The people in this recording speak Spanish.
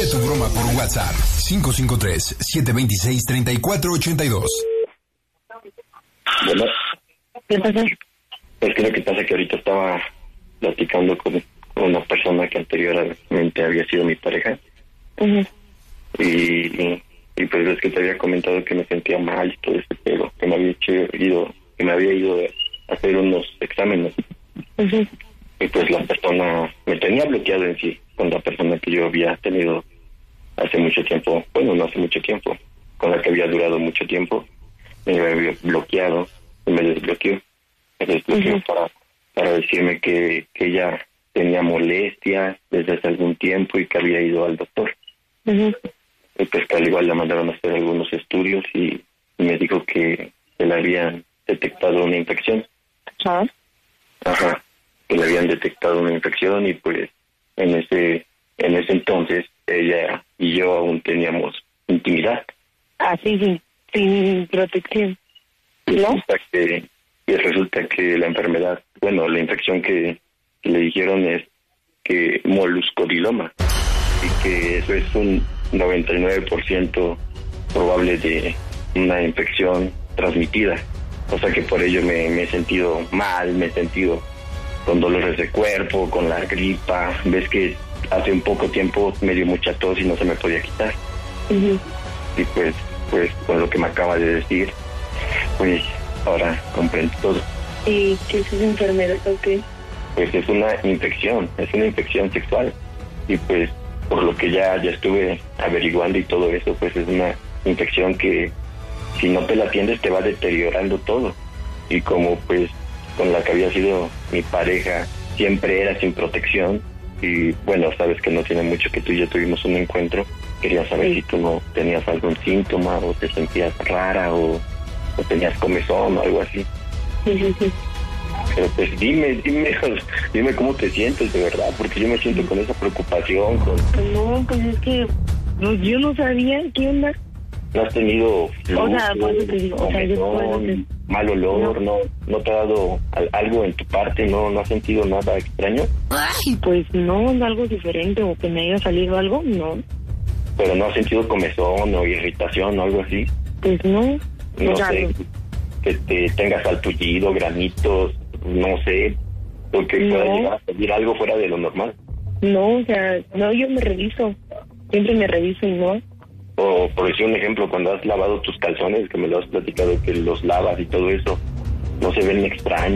tu broma por WhatsApp. 553-726-3482. Bueno, ¿Qué pasa? es que lo que pasa es que ahorita estaba platicando con una persona que anteriormente había sido mi pareja. Uh-huh. Y pues es que te había comentado que me sentía mal y todo ese pedo, que me había ido a hacer unos exámenes. Uh-huh. Y pues la persona me tenía bloqueado en sí, con la persona que yo había tenido hace mucho tiempo, bueno, no hace mucho tiempo, con la que había durado mucho tiempo, me había bloqueado y me desbloqueó. Me desbloqueó Uh-huh. para decirme que ella tenía molestias desde hace algún tiempo y que había ido al doctor. Uh-huh. Y pues que al igual le mandaron a hacer algunos estudios y me dijo que le habían detectado una infección. ¿Ah? Ajá, que le habían detectado una infección y pues en ese entonces ella y yo aún teníamos intimidad. Ah, sí, sin protección. Y ¿No? resulta que la enfermedad, bueno, la infección que le dijeron es que moluscodiloma y que eso es un 99% probable de una infección transmitida. O sea que por ello me he sentido mal, me he sentido con dolores de cuerpo, con la gripa. Ves que hace un poco tiempo me dio mucha tos y no se me podía quitar. Uh-huh. Y pues con lo que me acaba de decir, pues ahora comprendo todo. ¿Y qué es esa enfermedad o qué? Pues es una infección sexual. Y pues por lo que ya estuve averiguando y todo eso, pues es una infección que si no te la atiendes te va deteriorando todo. Y como pues con la que había sido mi pareja siempre era sin protección, y bueno, sabes que no tiene mucho que tú y yo tuvimos un encuentro, quería saber si tú no tenías algún síntoma o te sentías rara o tenías comezón o algo así. Sí. Pero pues dime cómo te sientes de verdad, porque yo me siento con esa preocupación. No, pues es que yo no sabía qué onda. ¿No has tenido flu, O sea, por eso te digo, o sea, yo comezón, mal olor, no te ha dado algo en tu parte, no has sentido nada extraño? Ay, pues no, algo diferente o que me haya salido algo, no. Pero no has sentido comezón o irritación o algo así. Pues no. No O sea, sé, que te tengas salpullido, granitos, no sé, porque pueda llegar a salir algo fuera de lo normal. No, o sea, no, yo me reviso. Siempre me reviso y no. O por decir un ejemplo, cuando has lavado tus calzones, que me lo has platicado, que los lavas y todo eso, no se ven extraños.